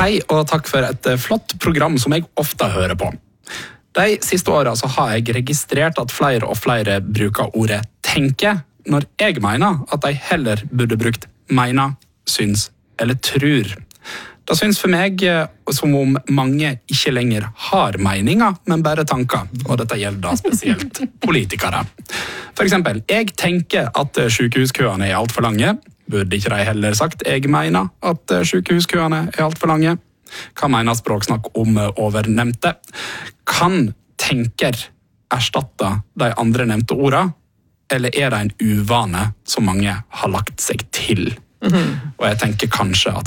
Hei, og takk for et flott program som jeg ofte hører på. De siste årene så har jeg registrert at flere og flere bruker ordet tenke, når jeg mener at de heller burde brukt mener, syns eller tror. Det syns for meg som om mange ikke lenger har meninger, men bare tanker, og dette gjelder spesielt politikere. For eksempel, jeg tenker at sykehuskøene alt for lange. Burde ikke de heller sagt jeg mener at sykehuskøene alt for lange? Hva mener språksnakk om overnevnte? Kan tenker erstatte de andre nevnte ordene, eller det en uvane som mange har lagt seg til? Og jeg tenker kanskje at